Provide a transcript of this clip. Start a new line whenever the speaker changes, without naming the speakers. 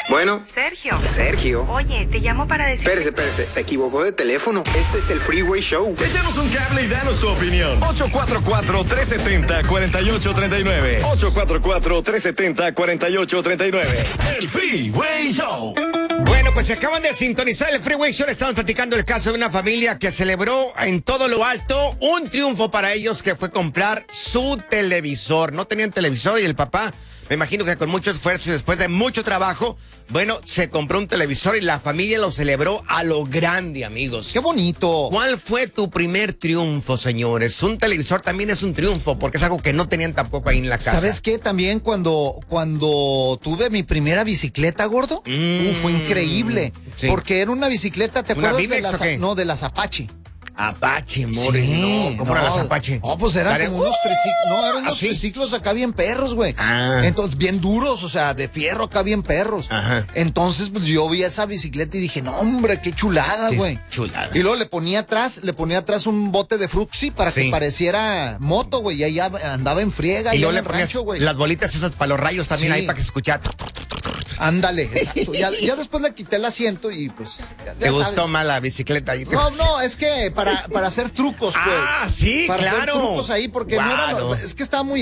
Bueno.
Sergio.
Oye, te llamo para decir...
Espérese, se equivocó de teléfono. Este es el Freeway Show.
Échanos un cable y danos tu opinión. 844-370-4839. 844-370-4839. El Freeway Show.
Bueno, pues se acaban de sintonizar el Freeway Show. Estamos platicando el caso de una familia que celebró en todo lo alto un triunfo para ellos, que fue comprar su televisor. No tenían televisor y el papá, me imagino que con mucho esfuerzo y después de mucho trabajo, bueno, se compró un televisor y la familia lo celebró a lo grande, amigos.
¡Qué bonito!
¿Cuál fue tu primer triunfo, señores? Un televisor también es un triunfo, porque es algo que no tenían tampoco ahí en la casa.
¿Sabes qué? También cuando tuve mi primera bicicleta, gordo, fue increíble.
Sí.
Porque era una bicicleta, ¿te
¿Una
acuerdas de
Vivex
las...
o qué?
No, de las Apache.
Apache, more.
Sí,
No, ¿cómo eran las Apache?
No, pues eran como unos triciclos. No, eran unos
¿sí?
triciclos acá bien perros, güey.
Ah.
Entonces, bien duros, o sea, de fierro acá bien perros.
Ajá.
Entonces, pues yo vi esa bicicleta y dije, no, hombre, qué chulada,
Sí,
güey.
chulada.
Y luego le ponía atrás un bote de Fruxy para que pareciera moto, güey. Y ahí andaba en friega.
Y luego
en
le
el
ponías
rancho, güey.
las bolitas esas para los rayos también
Sí.
ahí para que se escuchara.
Ándale, exacto. Ya después le quité el asiento y pues. Ya
¿Te gustó
sabes.
más la bicicleta?
No, es que para hacer trucos, pues.
Ah, sí,
para
claro.
hacer trucos ahí, porque no era.
Guau.
Es que estaba muy